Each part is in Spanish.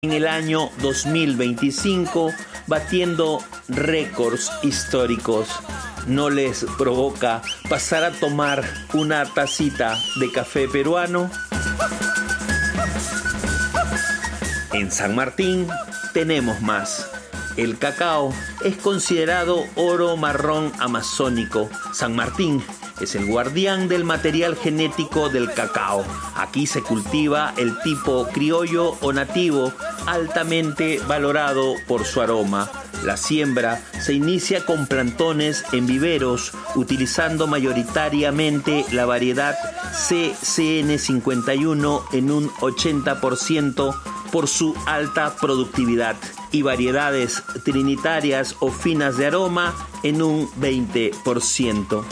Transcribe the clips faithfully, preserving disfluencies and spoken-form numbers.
en el año dos mil veinticinco, batiendo récords históricos. ¿No les provoca pasar a tomar una tacita de café peruano? En San Martín tenemos más. El cacao es considerado oro marrón amazónico. San Martín es el guardián del material genético del cacao. Aquí se cultiva el tipo criollo o nativo, altamente valorado por su aroma. La siembra se inicia con plantones en viveros, utilizando mayoritariamente la variedad C C N cincuenta y uno en un ochenta por ciento por su alta productividad, y variedades trinitarias o finas de aroma en un veinte por ciento.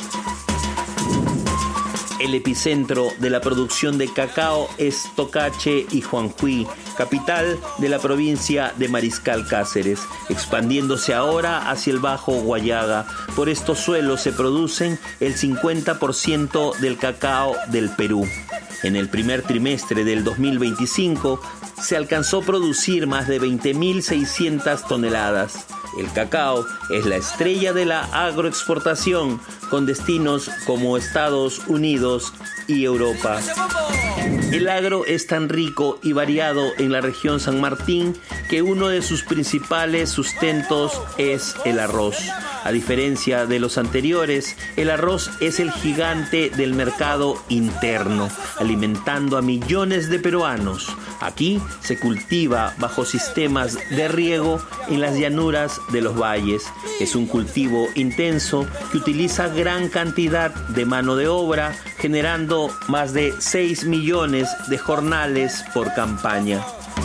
El epicentro de la producción de cacao es Tocache y Juanjuy, capital de la provincia de Mariscal Cáceres, expandiéndose ahora hacia el Bajo Guayaga. Por estos suelos se producen el cincuenta por ciento del cacao del Perú. En el primer trimestre del dos mil veinticinco se alcanzó a producir más de veinte mil seiscientas toneladas. El cacao es la estrella de la agroexportación, con destinos como Estados Unidos y Europa. El agro es tan rico y variado en la región San Martín que uno de sus principales sustentos es el arroz. A diferencia de los anteriores, el arroz es el gigante del mercado interno, alimentando a millones de peruanos. Aquí se cultiva bajo sistemas de riego en las llanuras de los valles. Es un cultivo intenso que utiliza gran cantidad de mano de obra, generando más de seis millones de jornales por campaña.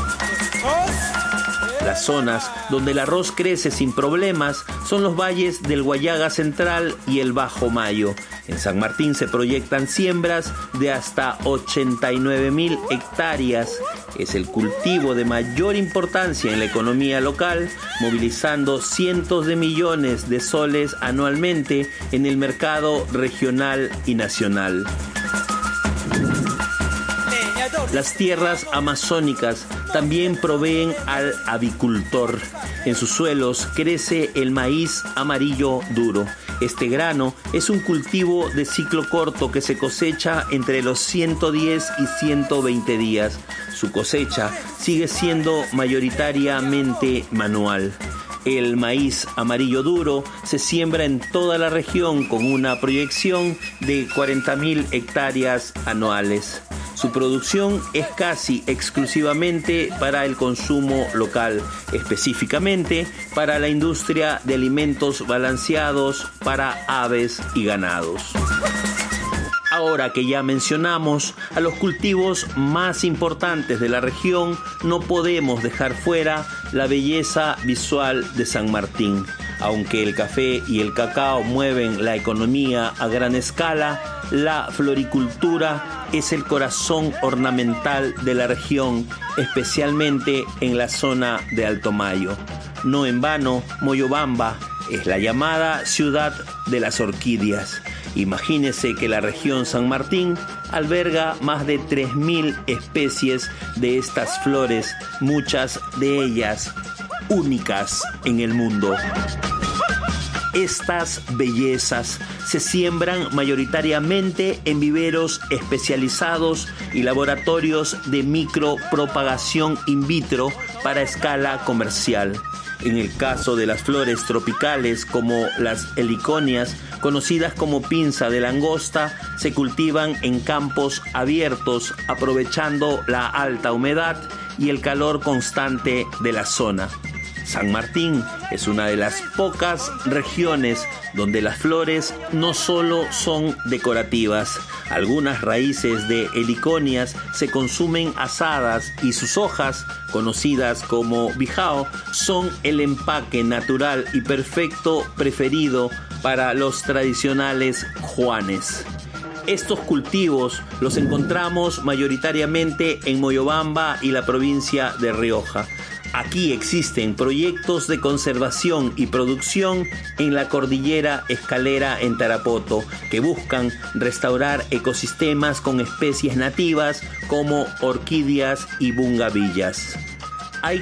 Las zonas donde el arroz crece sin problemas son los valles del Guayaga Central y el Bajo Mayo. En San Martín se proyectan siembras de hasta ochenta y nueve mil hectáreas. Es el cultivo de mayor importancia en la economía local, movilizando cientos de millones de soles anualmente en el mercado regional y nacional. Las tierras amazónicas también proveen al avicultor. En sus suelos crece el maíz amarillo duro. Este grano es un cultivo de ciclo corto que se cosecha entre los ciento diez y ciento veinte días. Su cosecha sigue siendo mayoritariamente manual. El maíz amarillo duro se siembra en toda la región con una proyección de cuarenta mil hectáreas anuales. Su producción es casi exclusivamente para el consumo local, específicamente para la industria de alimentos balanceados para aves y ganados. Ahora que ya mencionamos a los cultivos más importantes de la región, no podemos dejar fuera la belleza visual de San Martín. Aunque el café y el cacao mueven la economía a gran escala, la floricultura es el corazón ornamental de la región, especialmente en la zona de Alto Mayo. No en vano, Moyobamba es la llamada ciudad de las orquídeas. Imagínese que la región San Martín alberga más de tres mil especies de estas flores, muchas de ellas únicas en el mundo. Estas bellezas se siembran mayoritariamente en viveros especializados y laboratorios de micropropagación in vitro para escala comercial. En el caso de las flores tropicales como las heliconias, conocidas como pinza de langosta, se cultivan en campos abiertos, aprovechando la alta humedad y el calor constante de la zona. San Martín es una de las pocas regiones donde las flores no solo son decorativas. Algunas raíces de heliconias se consumen asadas y sus hojas, conocidas como bijao, son el empaque natural y perfecto preferido para los tradicionales juanes. Estos cultivos los encontramos mayoritariamente en Moyobamba y la provincia de Rioja. Aquí existen proyectos de conservación y producción en la cordillera Escalera en Tarapoto que buscan restaurar ecosistemas con especies nativas como orquídeas y bungavillas.